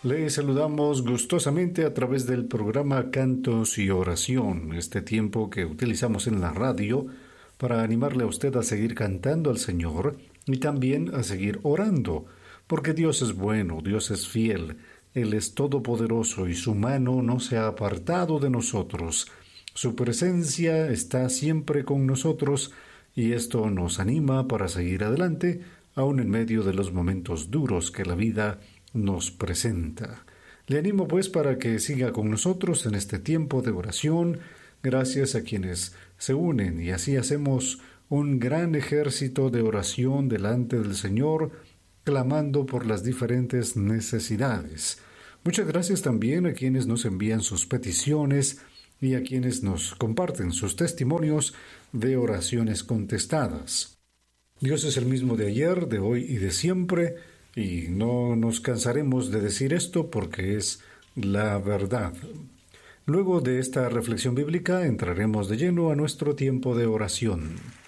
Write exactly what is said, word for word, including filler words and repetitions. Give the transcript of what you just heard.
Le saludamos gustosamente a través del programa Cantos y Oración, este tiempo que utilizamos en la radio para animarle a usted a seguir cantando al Señor y también a seguir orando, porque Dios es bueno, Dios es fiel, Él es todopoderoso y su mano no se ha apartado de nosotros. Su presencia está siempre con nosotros y esto nos anima para seguir adelante, aun en medio de los momentos duros que la vida nos presenta. Le animo pues para que siga con nosotros en este tiempo de oración, gracias a quienes se unen y así hacemos un gran ejército de oración delante del Señor, clamando por las diferentes necesidades. Muchas gracias también a quienes nos envían sus peticiones y a quienes nos comparten sus testimonios de oraciones contestadas. Dios es el mismo de ayer, de hoy y de siempre, y no nos cansaremos de decir esto porque es la verdad. Luego de esta reflexión bíblica entraremos de lleno a nuestro tiempo de oración.